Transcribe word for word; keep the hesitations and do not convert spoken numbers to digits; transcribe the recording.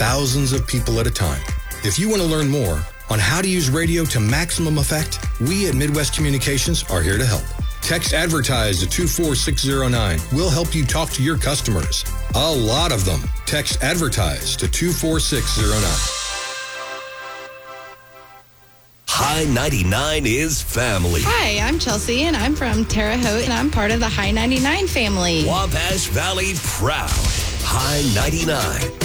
thousands of people at a time. If you want to learn more on how to use radio to maximum effect, we at Midwest Communications are here to help. Text ADVERTISE to two four six zero nine. We'll help you talk to your customers. A lot of them. Text ADVERTISE to two four six zero nine. High ninety-nine is family. Hi, I'm Chelsea, and I'm from Terre Haute, and I'm part of the High ninety-nine family. Wabash Valley proud. High ninety-nine.